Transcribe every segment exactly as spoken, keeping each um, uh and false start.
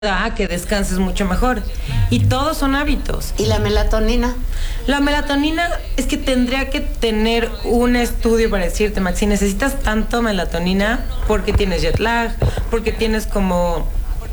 a que descanses mucho mejor. Y todos son hábitos. ¿Y la melatonina? La melatonina es que tendría que tener un estudio para decirte, Max, si necesitas tanto melatonina porque tienes jet lag, porque tienes como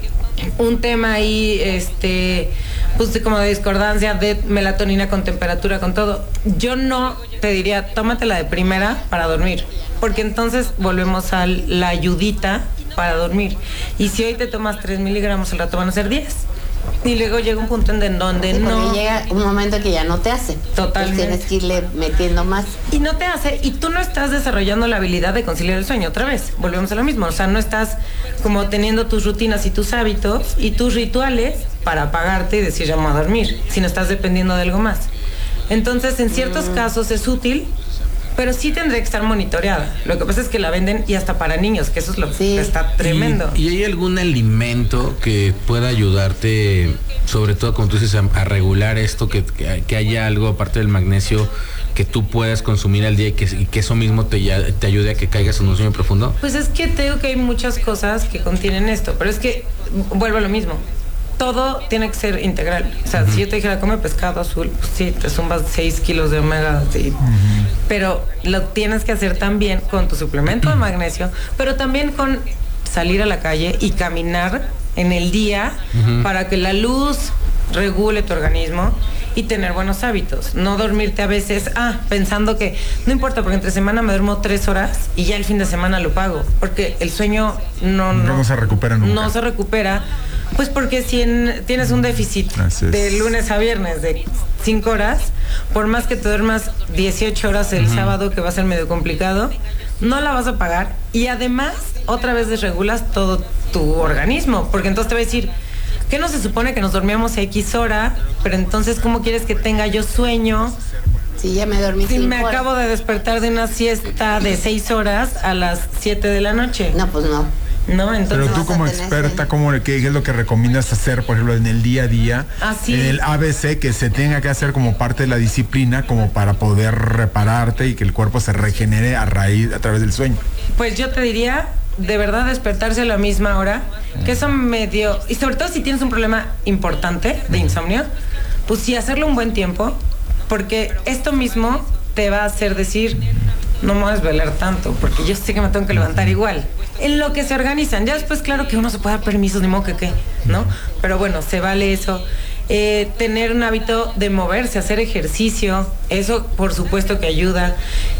un tema ahí, este, pues como de discordancia de melatonina con temperatura, con todo. Yo no te diría, tómatela de primera para dormir, porque entonces volvemos a la ayudita para dormir. Y si hoy te tomas tres miligramos, al rato van a ser diez. Y luego llega un punto en donde sí, no... llega un momento que ya no te hace. Totalmente. Tienes que irle metiendo más. Y no te hace, y tú no estás desarrollando la habilidad de conciliar el sueño. Otra vez, volvemos a lo mismo. O sea, no estás como teniendo tus rutinas y tus hábitos y tus rituales para apagarte y decir ya me voy a dormir, sino estás dependiendo de algo más. Entonces, en ciertos mm. casos es útil, pero sí tendría que estar monitoreada. Lo que pasa es que la venden y hasta para niños, que eso es lo sí. que está tremendo. ¿Y, ¿Y hay algún alimento que pueda ayudarte, sobre todo como tú dices, a, a regular esto, que, que, que haya algo aparte del magnesio que tú puedas consumir al día y que, y que eso mismo te, te ayude a que caigas en un sueño profundo? Pues es que te digo que hay muchas cosas que contienen esto, pero es que vuelvo a lo mismo. Todo tiene que ser integral. O sea, uh-huh. si yo te dijera, come pescado azul, pues sí, te zumbas seis kilos de omega, sí. Uh-huh. Pero lo tienes que hacer también con tu suplemento de magnesio, pero también con salir a la calle y caminar en el día uh-huh. para que la luz regule tu organismo y tener buenos hábitos. No dormirte a veces, ah, pensando que no importa, porque entre semana me duermo tres horas y ya el fin de semana lo pago, porque el sueño no, no, no se recupera nunca. No se recupera. Pues porque si en, tienes un déficit de lunes a viernes de cinco horas, por más que te duermas dieciocho horas el uh-huh. sábado, que va a ser medio complicado, no la vas a pagar. Y además, otra vez desregulas todo tu organismo, porque entonces te va a decir, ¿qué no se supone que nos dormíamos a X hora? Pero entonces, ¿cómo quieres que tenga yo sueño? Si ya me dormí Si me horas. acabo de despertar de una siesta de seis horas a las siete de la noche. No, pues no. No, entonces pero tú como experta, ¿cómo, ¿qué es lo que recomiendas hacer, por ejemplo, en el día a día? Ah, sí. En el A B C, que se tenga que hacer como parte de la disciplina, como para poder repararte y que el cuerpo se regenere a raíz, a través del sueño. Pues yo te diría, de verdad, despertarse a la misma hora, que eso medio, y sobre todo si tienes un problema importante de insomnio, pues sí, hacerlo un buen tiempo, porque esto mismo te va a hacer decir, no me voy a desvelar tanto, porque yo sé que me tengo que levantar igual. En lo que se organizan, ya después claro que uno se puede dar permisos, ni modo que qué, ¿no? Pero bueno, se vale eso. Eh, tener un hábito de moverse, hacer ejercicio, eso por supuesto que ayuda.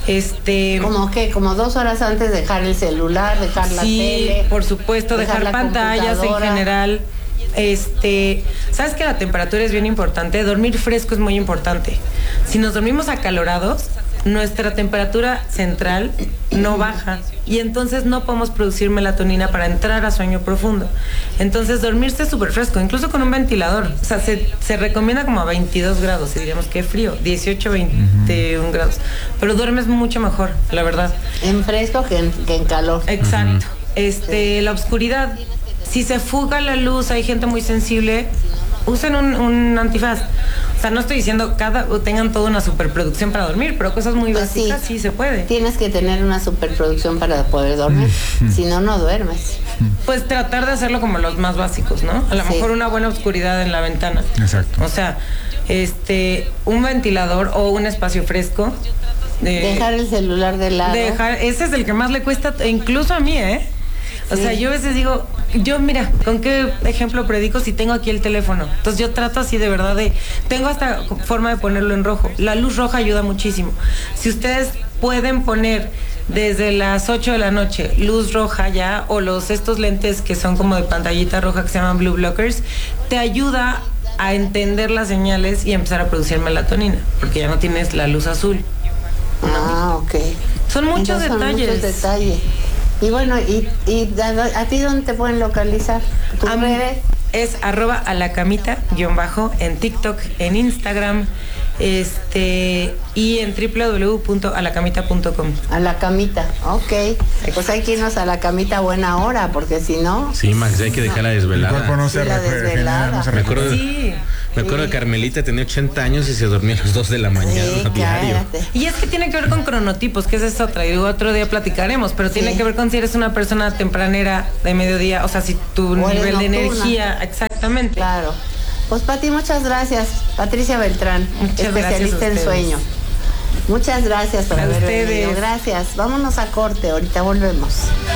Este, ¿Cómo qué? Como dos horas antes dejar el celular, dejar la sí, tele. por supuesto, dejar, dejar pantallas en general. Este, ¿sabes que la temperatura es bien importante? Dormir fresco es muy importante. Si nos dormimos acalorados, nuestra temperatura central no baja y entonces no podemos producir melatonina para entrar a sueño profundo. Entonces dormirse súper fresco, incluso con un ventilador. O sea, se, se recomienda como a veintidós grados, y diríamos que frío, dieciocho, veintiuno uh-huh. grados. Pero duermes mucho mejor, la verdad. En fresco que en, que en calor. Exacto. Uh-huh. Este, sí. La oscuridad. Si se fuga la luz, hay gente muy sensible, usen un, un antifaz. O sea, no estoy diciendo cada tengan toda una superproducción para dormir, pero cosas muy pues básicas sí, sí se puede. Tienes que tener una superproducción para poder dormir, si no, no duermes. Pues tratar de hacerlo como los más básicos, ¿no? A lo sí. mejor una buena oscuridad en la ventana. Exacto. O sea, este, un ventilador o un espacio fresco. De, dejar el celular de lado. Dejar, ese es el que más le cuesta, incluso a mí, ¿eh? O sí. sea, yo a veces digo, yo mira, ¿con qué ejemplo predico si tengo aquí el teléfono? Entonces yo trato así de verdad de, tengo hasta forma de ponerlo en rojo. La luz roja ayuda muchísimo. Si ustedes pueden poner desde las ocho de la noche luz roja ya, o los estos lentes que son como de pantallita roja que se llaman blue blockers, te ayuda a entender las señales y empezar a producir melatonina, porque ya no tienes la luz azul. ¿No? Ah, ok. Son muchos Entonces, detalles. Son muchos detalles. Y bueno, ¿y, y a, a ti dónde te pueden localizar? ¿Tus redes? Es arroba a la camita, guión bajo, en TikTok, en Instagram, Este, y en doble u doble u doble u punto a la camita punto com. A la camita, ok. Pues hay que irnos a la camita a buena hora, porque si no... Sí, Max, hay que dejar la El desvelada. cuerpo no se Sí, la regenera, desvelada. no se Me acuerdo, regenera. Sí. me acuerdo de Carmelita, tenía ochenta años y se dormía a las dos de la mañana Sí, diario. cállate. Y es que tiene que ver con cronotipos, que esa es otra, y otro día platicaremos, pero tiene Sí. que ver con si eres una persona tempranera de mediodía, o sea, si tu O eres nivel de nocturna. energía, exactamente. Claro. Pues Pati, muchas gracias. Patricia Beltrán, Muchas especialista gracias a en ustedes. sueño. Muchas gracias por A haber ustedes. venido. Gracias. Vámonos a corte, ahorita volvemos.